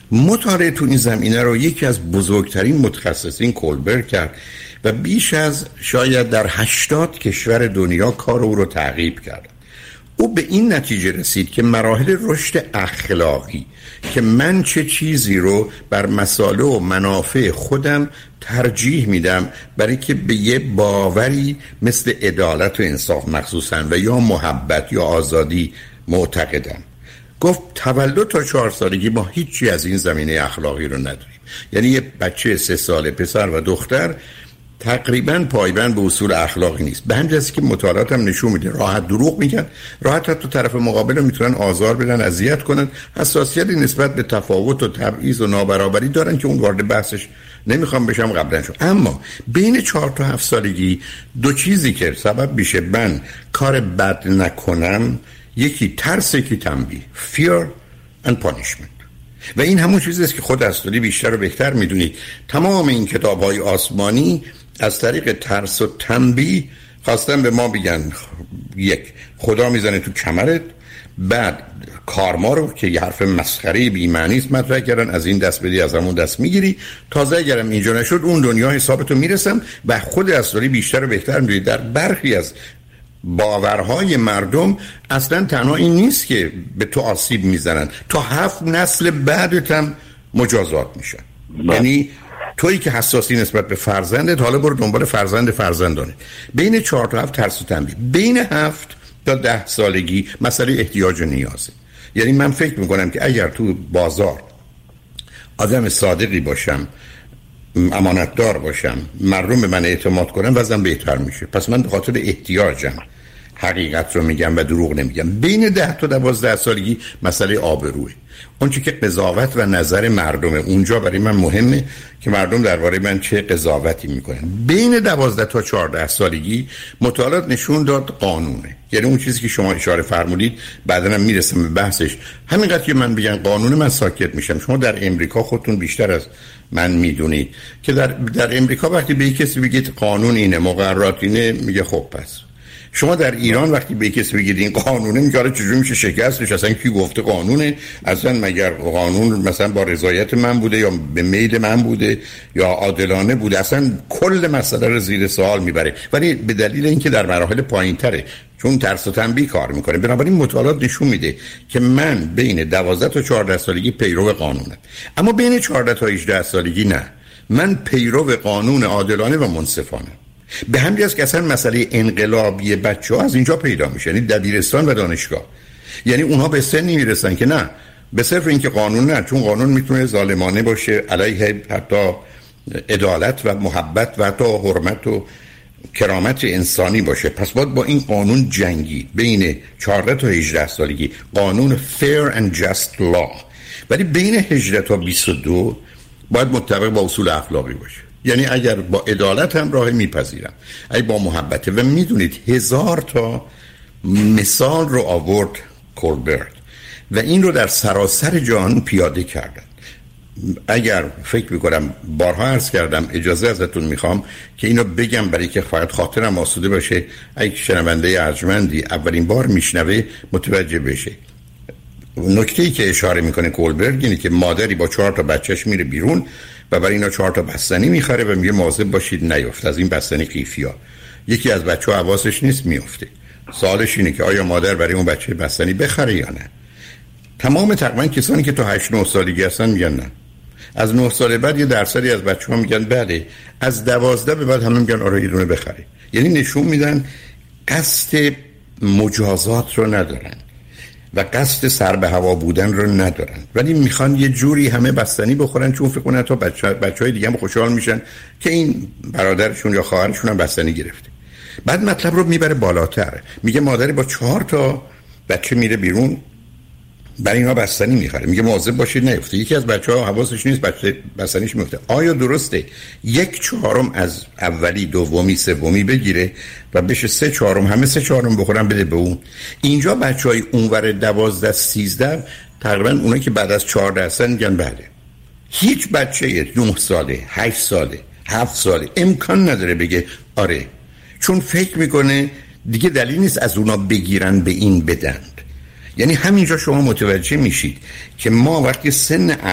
مطالعه تو این زمینه رو یکی از بزرگترین متخصصین کولبرگ کرد و بیش از شاید در 80 کشور دنیا کار او رو تعقیب کرد. او به این نتیجه رسید که مراحل رشد اخلاقی که من چه چیزی رو بر مصالح و منافع خودم ترجیح میدم برای که به یه باوری مثل عدالت و انصاف مخصوصا و یا محبت یا آزادی معتقدم. گفت تولد تا 4 سالگی ما هیچی از این زمینه اخلاقی رو نداریم. یعنی یه بچه 3 ساله پسر و دختر تقریبا پایبند به اصول اخلاقی نیست. به همین جهت که مطالعات هم نشون میده راحت دروغ میگن، راحت حتی طرف مقابل رو میتونن آزار بدن، اذیت کنن، حساسیتی نسبت به تفاوت و تبعیض و نابرابری دارن که اون وارد بحثش نمیخوام بشم، قبلا شد. اما بین 4 تا 7 سالگی 2 چیزی که سبب میشه من کار بد نکنم، یکی ترس، یکی تنبیه، fear and punishment. و این همون چیزی است که خود استوری بیشتر و بهتر میدونید. تمام این کتاب‌های آسمانی از طریق ترس و تنبیه خواستن به ما بگن یک، خدا میزنه تو کمرت، بعد کارما رو که یه حرف مسخره بی معنی است مطرح کردن، از این دست بدی از همون دست میگیری، تازه اگرم اینجا نشد اون دنیا حسابتو میرسم. و خود استوری بیشتر و بهتر میدونید در برخی از باورهای مردم اصلا تنها این نیست که به تو آسیب میزنن، تا 7 نسل بعدت هم مجازات میشن. یعنی تویی که حساسی نسبت به فرزندت، حالا برو دنبال فرزندانه. بین 4 تا 7 ترس و تنبیه. بین 7 تا 10 سالگی مسئله احتیاج و نیازه. یعنی من فکر میکنم که اگر تو بازار آدم صادقی باشم، امانتدار باشم، مردم به من اعتماد کنن، وضعم بهتر میشه. پس من به خاطر احتیاجم حقیقت رو میگم و دروغ نمیگم. بین 10 تا 12 سالگی مسئله آبروئه. اون چیزی که قضاوت و نظر مردمه، اونجا برای من مهمه که مردم درباره من چه قضاوتی میکنن. بین 12 تا 14 سالگی مطالعات نشون داد قانونه. یعنی اون چیزی که شما اشاره فرمودید، بعداً هم میرسم به بحثش. همینقدر که من بگن قانون، من ساکت میشم. شما در امریکا خودتون بیشتر از من میدونید که در امریکا وقتی به کسی بگید قانون اینه، مقررات اینه، میگه خب پس. شما در ایران وقتی به کسی بگید این قانونه، میگه آره چجوری میشه شکستش؟ اصلا کی گفته قانونه؟ اصلا مگر قانون مثلا با رضایت من بوده یا به میل من بوده یا عادلانه بوده؟ اصلا کل مسئله رو زیر سوال میبره. ولی به دلیل اینکه در مراحل پایینتره، چون ترس و تنبیه کار میکنه. بنابراین مطالعات نشون میده که من بین 12 تا 14 سالگی پیرو قانونم، اما بین 14 تا 18 سالگی نه، من پیرو قانون عادلانه و منصفانه. به همین جاست که اصلا مسئله انقلابی بچه‌ها از اینجا پیدا میشه، یعنی دبیرستان و دانشگاه. یعنی اونها به سنی میرسن که نه، به صرف اینکه قانون نه، چون قانون میتونه ظالمانه باشه، علیه حتی عدالت و محبت و حتی حرمت و کرامت انسانی باشه. پس باید با این قانون جنگی. بین 14 تا 18 سالگی قانون fair and just law، ولی بین 18 تا 22 باید مطابق با اصول اخلاقی باشه. یعنی اگر با عدالت هم راه میپذیرم، اگه با محبته. و میدونید 1000 تا مثال رو آورد کولبرگ و این رو در سراسر جهان پیاده کردن. اگر فکر میکنم بارها عرض کردم، اجازه ازتون میخوام که اینو بگم برای که فقط خاطرم آسوده باشه، اگه شنونده ارجمندی اولین بار میشنوه متوجه بشه. نکته‌ای که اشاره میکنه کولبرگ اینه که مادری با 4 تا بچهش میره بیرون و برای اینا 4 تا بستنی میخره و میگه مواظب باشید نیفته از این بستنی قیفیا. یکی از بچه‌ها حواسش نیست میفته. سوالش اینه که آیا مادر برای اون بچه بستنی بخره یا نه. تمام تقریبا کسانی که تا 8-9 سالگی هستن میگن نه. از 9 سال بعد یه درصدی از بچه‌ها میگن بله. از 12 به بعد همه میگن آره یه دونه بخره. یعنی نشون میدن قصد مجازات رو ندارن و قصد سر به هوا بودن رو ندارن، ولی میخوان یه جوری همه بستنی بخورن چون فکر کنن تا بچهای دیگه هم خوشحال میشن که این برادرشون یا خواهرشون هم بستنی گرفته. بعد مطلب رو میبره بالاتر، میگه مادری با 4 تا بچه میره بیرون برای اینا بستنی میخره، میگه مواظب باشید نیفته. یکی از بچه‌ها حواسش نیست بچه بستنیش میفته. آیا درسته 1/4 از اولی، دومی، سومی بگیره و بشه 3/4 همه 3/4 بخورن بده به اون؟ اینجا بچهای اونور 12 13 تقریبا اونایی که بعد از 14 سن میگن بله. هیچ بچه 9 ساله، 8 ساله، 7 ساله امکان نداره بگه آره، چون فکر میکنه دیگه دلیل نیست از اونا بگیرن به این بدن. یعنی همینجا شما متوجه میشید که ما وقتی سن